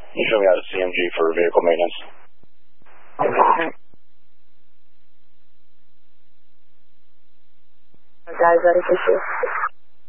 You show me out of CMG for vehicle maintenance. Guys, ready for you?